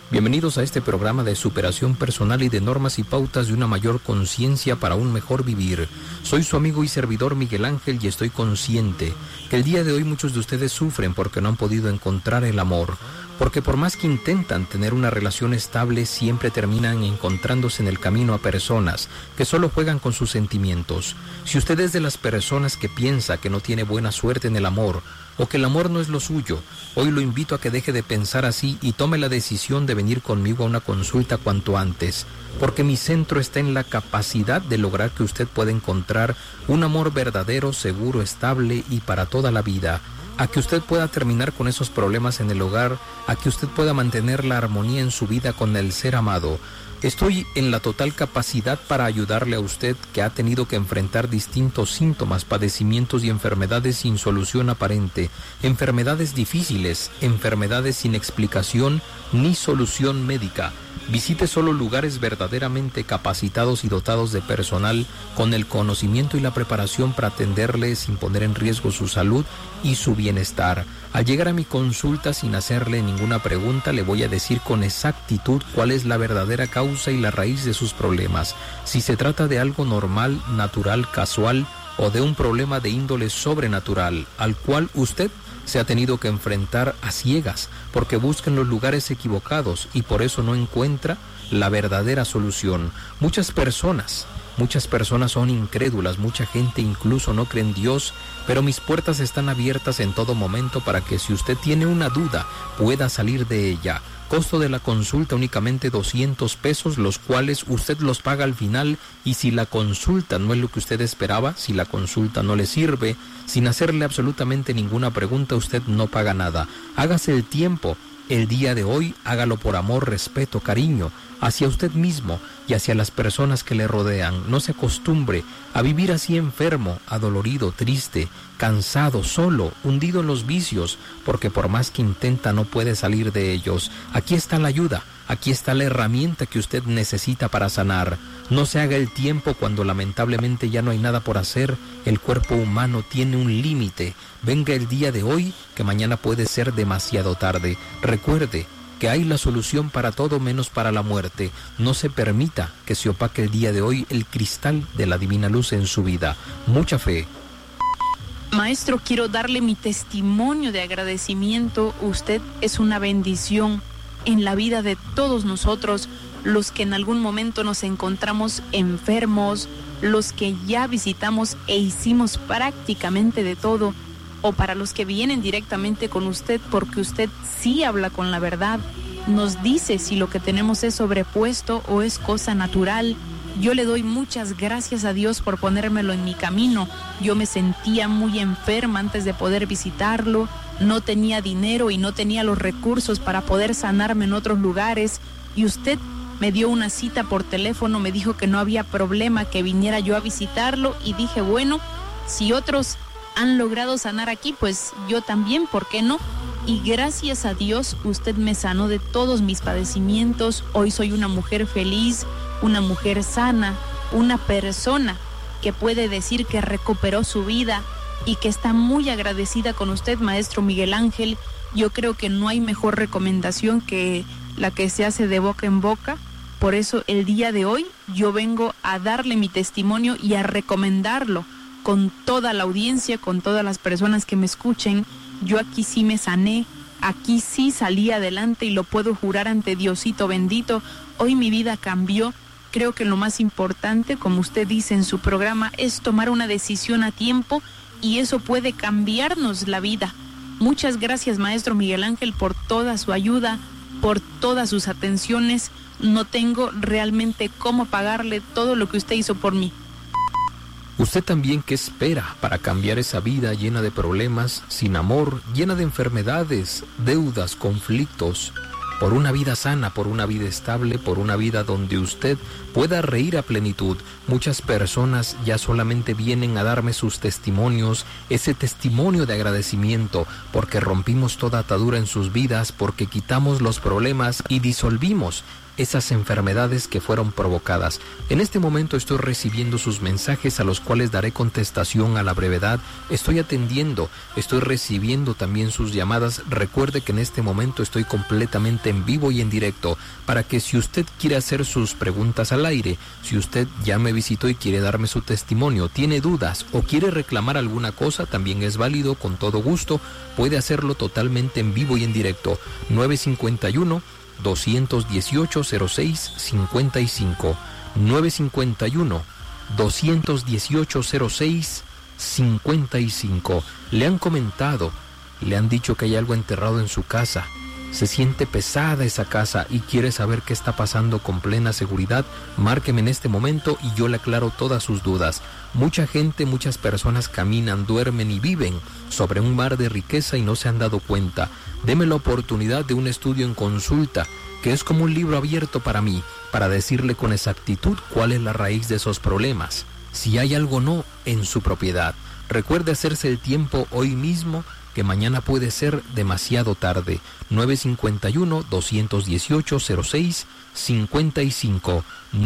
Bienvenidos a este programa de superación personal y de normas y pautas de una mayor conciencia para un mejor vivir. Soy su amigo y servidor Miguel Ángel y estoy consciente que el día de hoy muchos de ustedes sufren porque no han podido encontrar el amor. Porque por más que intentan tener una relación estable, siempre terminan encontrándose en el camino a personas que solo juegan con sus sentimientos. Si usted es de las personas que piensa que no tiene buena suerte en el amor, o que el amor no es lo suyo, hoy lo invito a que deje de pensar así y tome la decisión de venir conmigo a una consulta cuanto antes, porque mi centro está en la capacidad de lograr que usted pueda encontrar un amor verdadero, seguro, estable y para toda la vida, a que usted pueda terminar con esos problemas en el hogar, a que usted pueda mantener la armonía en su vida con el ser amado. Estoy en la total capacidad para ayudarle a usted que ha tenido que enfrentar distintos síntomas, padecimientos y enfermedades sin solución aparente, enfermedades difíciles, enfermedades sin explicación ni solución médica. Visite solo lugares verdaderamente capacitados y dotados de personal con el conocimiento y la preparación para atenderle sin poner en riesgo su salud y su bienestar. Al llegar a mi consulta sin hacerle ninguna pregunta, le voy a decir con exactitud cuál es la verdadera causa y la raíz de sus problemas. Si se trata de algo normal, natural, casual o de un problema de índole sobrenatural al cual usted se ha tenido que enfrentar a ciegas porque busca en los lugares equivocados y por eso no encuentra la verdadera solución. Muchas personas son incrédulas, mucha gente incluso no cree en Dios, pero mis puertas están abiertas en todo momento para que si usted tiene una duda pueda salir de ella. Costo de la consulta únicamente 200 pesos, los cuales usted los paga al final, y si la consulta no es lo que usted esperaba, si la consulta no le sirve, sin hacerle absolutamente ninguna pregunta, usted no paga nada. Hágase el tiempo. El día de hoy hágalo por amor, respeto, cariño hacia usted mismo y hacia las personas que le rodean. No se acostumbre a vivir así enfermo, adolorido, triste, cansado, solo, hundido en los vicios, porque por más que intenta no puede salir de ellos. Aquí está la ayuda, aquí está la herramienta que usted necesita para sanar. No se haga el tiempo cuando lamentablemente ya no hay nada por hacer. El cuerpo humano tiene un límite. Venga el día de hoy, que mañana puede ser demasiado tarde. Recuerde que hay la solución para todo menos para la muerte. No se permita que se opaque el día de hoy el cristal de la divina luz en su vida. Mucha fe. Maestro, quiero darle mi testimonio de agradecimiento. Usted es una bendición en la vida de todos nosotros, los que en algún momento nos encontramos enfermos, los que ya visitamos e hicimos prácticamente de todo, o para los que vienen directamente con usted porque usted sí habla con la verdad, nos dice si lo que tenemos es sobrepuesto o es cosa natural. Yo le doy muchas gracias a Dios por ponérmelo en mi camino. Yo me sentía muy enferma antes de poder visitarlo, no tenía dinero y no tenía los recursos para poder sanarme en otros lugares, y usted me dio una cita por teléfono, me dijo que no había problema que viniera yo a visitarlo, y dije, bueno, si otros han logrado sanar aquí, pues yo también, ¿por qué no? Y gracias a Dios usted me sanó de todos mis padecimientos. Hoy soy una mujer feliz, una mujer sana, una persona que puede decir que recuperó su vida y que está muy agradecida con usted, maestro Miguel Ángel. Yo creo que no hay mejor recomendación que la que se hace de boca en boca. Por eso el día de hoy yo vengo a darle mi testimonio y a recomendarlo con toda la audiencia, con todas las personas que me escuchen. Yo aquí sí me sané, aquí sí salí adelante y lo puedo jurar ante Diosito bendito. Hoy mi vida cambió. Creo que lo más importante, como usted dice en su programa, es tomar una decisión a tiempo, y eso puede cambiarnos la vida. Muchas gracias, maestro Miguel Ángel, por toda su ayuda, por todas sus atenciones. No tengo realmente cómo pagarle todo lo que usted hizo por mí. Usted también, ¿qué espera para cambiar esa vida llena de problemas, sin amor, llena de enfermedades, deudas, conflictos? Por una vida sana, por una vida estable, por una vida donde usted pueda reír a plenitud. Muchas personas ya solamente vienen a darme sus testimonios, ese testimonio de agradecimiento, porque rompimos toda atadura en sus vidas, porque quitamos los problemas y disolvimos esas enfermedades que fueron provocadas. En este momento estoy recibiendo sus mensajes a los cuales daré contestación a la brevedad. Estoy atendiendo, estoy recibiendo también sus llamadas. Recuerde que en este momento estoy completamente en vivo y en directo para que si usted quiere hacer sus preguntas al aire, si usted ya me visitó y quiere darme su testimonio, tiene dudas o quiere reclamar alguna cosa, también es válido, con todo gusto, puede hacerlo totalmente en vivo y en directo. 951-218-0655. 951-218-0655. Le han comentado, le han dicho que hay algo enterrado en su casa. Se siente pesada esa casa y quiere saber qué está pasando con plena seguridad. Márqueme en este momento y yo le aclaro todas sus dudas. Mucha gente, muchas personas caminan, duermen y viven sobre un mar de riqueza y no se han dado cuenta. Deme la oportunidad de un estudio en consulta, que es como un libro abierto para mí, para decirle con exactitud cuál es la raíz de esos problemas, si hay algo o no en su propiedad. Recuerde hacerse el tiempo hoy mismo, que mañana puede ser demasiado tarde. 951-218-0655.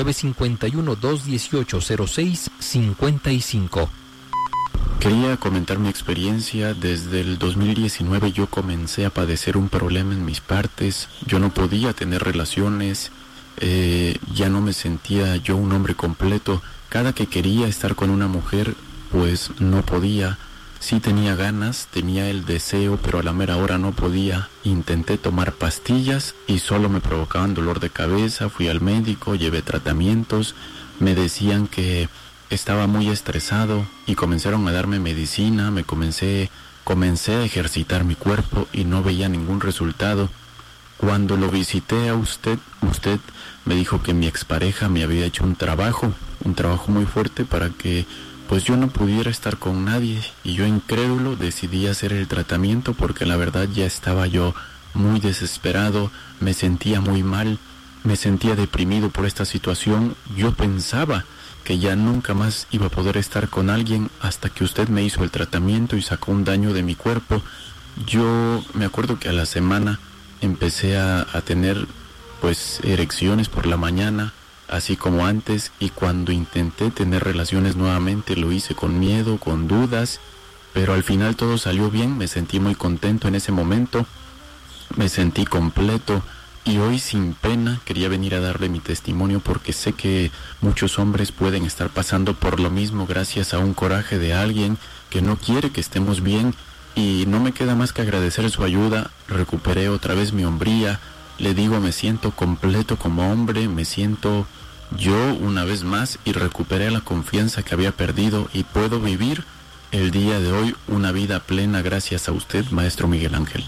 951-218-0655. Quería comentar mi experiencia. Desde el 2019 yo comencé a padecer un problema en mis partes. Yo no podía tener relaciones, ya no me sentía yo un hombre completo. Cada que quería estar con una mujer, pues no podía. Sí tenía ganas, tenía el deseo, pero a la mera hora no podía. Intenté tomar pastillas y solo me provocaban dolor de cabeza. Fui al médico, llevé tratamientos, me decían que estaba muy estresado y comenzaron a darme medicina. Comencé a ejercitar mi cuerpo y no veía ningún resultado. Cuando lo visité a usted me dijo que mi expareja me había hecho un trabajo muy fuerte para que pues yo no pudiera estar con nadie, y yo, incrédulo, decidí hacer el tratamiento porque la verdad ya estaba yo muy desesperado, me sentía muy mal, me sentía deprimido por esta situación. Yo pensaba que ya nunca más iba a poder estar con alguien hasta que usted me hizo el tratamiento y sacó un daño de mi cuerpo. Yo me acuerdo que a la semana empecé a tener pues erecciones por la mañana, así como antes, y cuando intenté tener relaciones nuevamente lo hice con miedo, con dudas, pero al final todo salió bien. Me sentí muy contento en ese momento, me sentí completo, y hoy sin pena quería venir a darle mi testimonio porque sé que muchos hombres pueden estar pasando por lo mismo gracias a un coraje de alguien que no quiere que estemos bien, y no me queda más que agradecer su ayuda. Recuperé otra vez mi hombría. Le digo, me siento completo como hombre, me siento yo una vez más y recuperé la confianza que había perdido y puedo vivir el día de hoy una vida plena gracias a usted, maestro Miguel Ángel.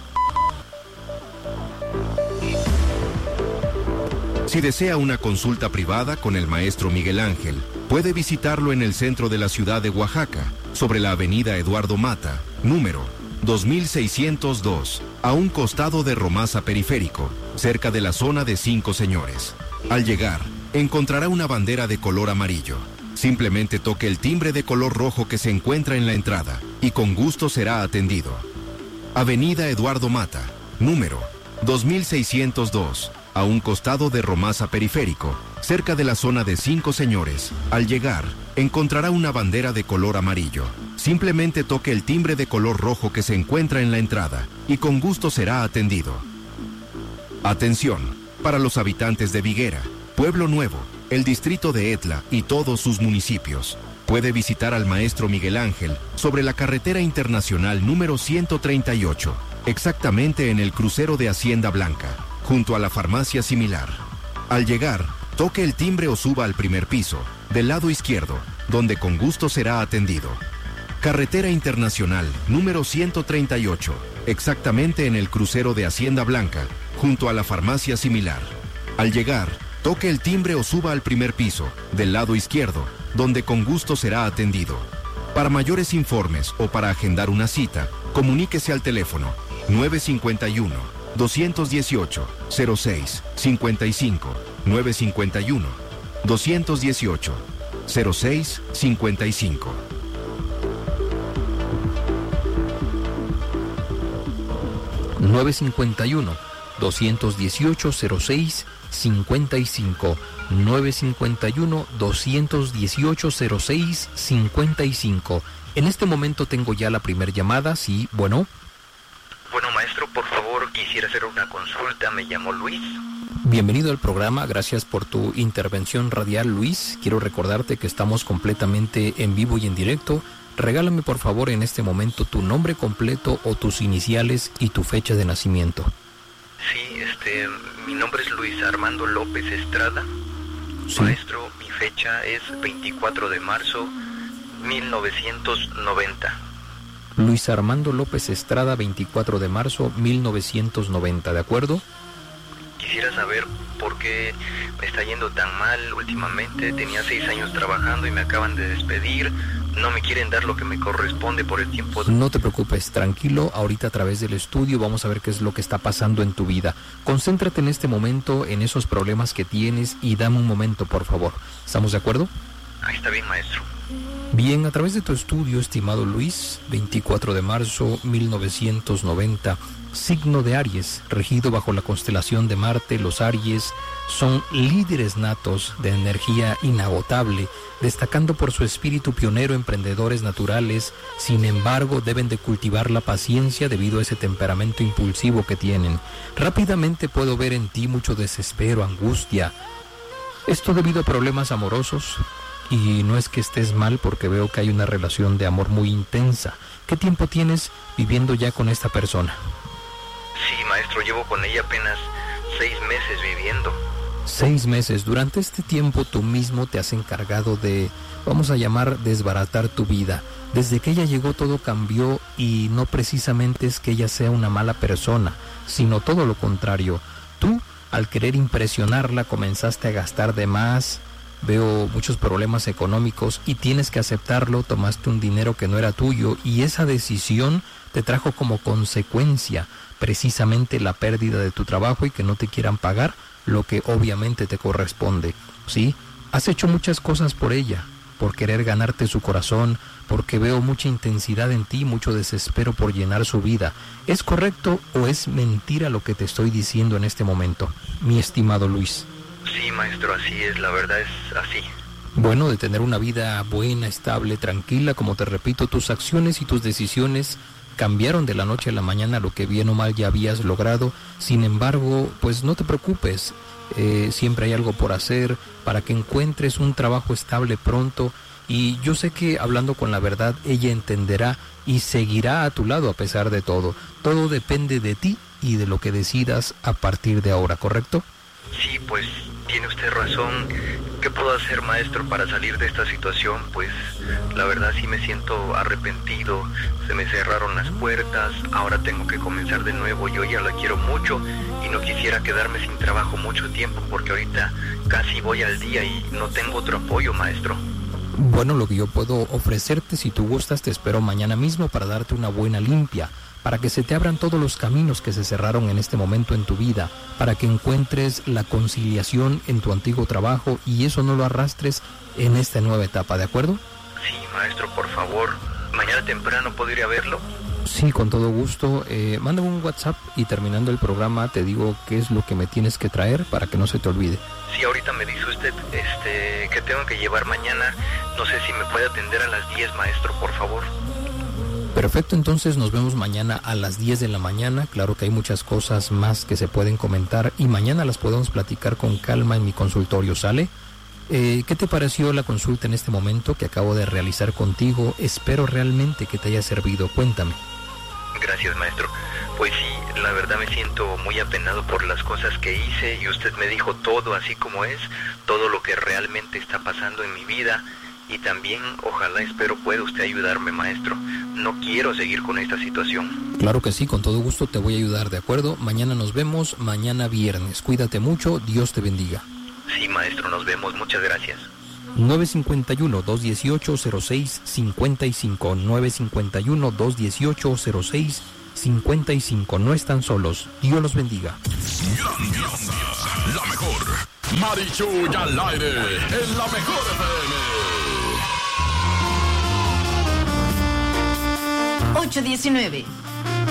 Si desea una consulta privada con el maestro Miguel Ángel, puede visitarlo en el centro de la ciudad de Oaxaca, sobre la avenida Eduardo Mata, número 2602, a un costado de Romasa Periférico, cerca de la zona de Cinco Señores. Al llegar, encontrará una bandera de color amarillo. Simplemente toque el timbre de color rojo que se encuentra en la entrada y con gusto será atendido. Avenida Eduardo Mata, número 2602, a un costado de Romasa Periférico, cerca de la zona de Cinco Señores. Al llegar, encontrará una bandera de color amarillo. Simplemente toque el timbre de color rojo que se encuentra en la entrada y con gusto será atendido. Atención, para los habitantes de Viguera, Pueblo Nuevo, el distrito de Etla y todos sus municipios. Puede visitar al maestro Miguel Ángel sobre la carretera internacional número 138, exactamente en el crucero de Hacienda Blanca, junto a la farmacia Similar. Al llegar, toque el timbre o suba al primer piso, del lado izquierdo, donde con gusto será atendido. Carretera Internacional número 138, exactamente en el crucero de Hacienda Blanca, junto a la farmacia Similar. Al llegar, toque el timbre o suba al primer piso, del lado izquierdo, donde con gusto será atendido. Para mayores informes o para agendar una cita, comuníquese al teléfono 951-218-0655, 951-218-0655. 951-218-0655. 55. 951-218-0655. En este momento tengo ya la primer llamada. Sí, bueno. Bueno, maestro, por favor, quisiera hacer una consulta. Me llamo Luis. Bienvenido al programa, gracias por tu intervención radial, Luis. Quiero recordarte que estamos completamente en vivo y en directo. Regálame por favor en este momento tu nombre completo o tus iniciales y tu fecha de nacimiento. Sí, mi nombre es Luis Armando López Estrada. Sí. Maestro, mi fecha es 24 de marzo 1990. Luis Armando López Estrada, 24 de marzo 1990, ¿de acuerdo? Quisiera saber por qué me está yendo tan mal últimamente. Tenía 6 años trabajando y me acaban de despedir. No me quieren dar lo que me corresponde por el tiempo. No te preocupes, tranquilo. Ahorita a través del estudio vamos a ver qué es lo que está pasando en tu vida. Concéntrate en este momento en esos problemas que tienes y dame un momento, por favor. ¿Estamos de acuerdo? Ahí está bien, maestro. Bien, a través de tu estudio, estimado Luis, 24 de marzo 1990, signo de Aries, regido bajo la constelación de Marte. Los Aries son líderes natos de energía inagotable, destacando por su espíritu pionero, emprendedores naturales. Sin embargo, deben de cultivar la paciencia debido a ese temperamento impulsivo que tienen. Rápidamente puedo ver en ti mucho desespero, angustia. Esto debido a problemas amorosos. Y no es que estés mal, porque veo que hay una relación de amor muy intensa. ¿Qué tiempo tienes viviendo ya con esta persona? Sí, maestro, llevo con ella apenas 6 meses viviendo. 6 meses. Durante este tiempo tú mismo te has encargado de, vamos a llamar, desbaratar tu vida. Desde que ella llegó todo cambió, y no precisamente es que ella sea una mala persona, sino todo lo contrario. Tú, al querer impresionarla, comenzaste a gastar de más. Veo muchos problemas económicos y tienes que aceptarlo. Tomaste un dinero que no era tuyo y esa decisión te trajo como consecuencia precisamente la pérdida de tu trabajo y que no te quieran pagar lo que obviamente te corresponde. ¿Sí? Has hecho muchas cosas por ella, por querer ganarte su corazón, porque veo mucha intensidad en ti, mucho desespero por llenar su vida. ¿Es correcto o es mentira lo que te estoy diciendo en este momento, mi estimado Luis? Sí, maestro, así es, la verdad es así. Bueno, de tener una vida buena, estable, tranquila, como te repito, tus acciones y tus decisiones cambiaron de la noche a la mañana, lo que bien o mal ya habías logrado. Sin embargo, pues no te preocupes, siempre hay algo por hacer para que encuentres un trabajo estable pronto. Y yo sé que hablando con la verdad, ella entenderá y seguirá a tu lado a pesar de todo. Todo depende de ti y de lo que decidas a partir de ahora, ¿correcto? Sí, pues tiene usted razón. ¿Qué puedo hacer, maestro, para salir de esta situación? Pues la verdad sí me siento arrepentido. Se me cerraron las puertas, ahora tengo que comenzar de nuevo. Yo ya la quiero mucho y no quisiera quedarme sin trabajo mucho tiempo, porque ahorita casi voy al día y no tengo otro apoyo, maestro. Bueno, lo que yo puedo ofrecerte, si tú gustas, te espero mañana mismo para darte una buena limpia, para que se te abran todos los caminos que se cerraron en este momento en tu vida, para que encuentres la conciliación en tu antiguo trabajo y eso no lo arrastres en esta nueva etapa, ¿de acuerdo? Sí, maestro, por favor. ¿Mañana temprano puedo ir a verlo? Sí, con todo gusto. Mándame un WhatsApp y terminando el programa te digo qué es lo que me tienes que traer para que no se te olvide. Sí, ahorita me dice usted que tengo que llevar mañana. No sé si me puede atender a las 10, maestro, por favor. Perfecto, entonces nos vemos mañana a las 10 de la mañana. Claro que hay muchas cosas más que se pueden comentar y mañana las podemos platicar con calma en mi consultorio, ¿sale? ¿Qué te pareció la consulta en este momento que acabo de realizar contigo? Espero realmente que te haya servido. Cuéntame. Gracias, maestro. Pues sí, la verdad me siento muy apenado por las cosas que hice y usted me dijo todo así como es, todo lo que realmente está pasando en mi vida. Y también, ojalá, espero pueda usted ayudarme, maestro. No quiero seguir con esta situación. Claro que sí, con todo gusto te voy a ayudar, ¿de acuerdo? Mañana nos vemos, mañana viernes. Cuídate mucho, Dios te bendiga. Sí, maestro, nos vemos, muchas gracias. 951-218-0655, 951-218-0655. No están solos, Dios los bendiga. Grandiosa, la mejor. Marichuy al aire, en la mejor FM. 819.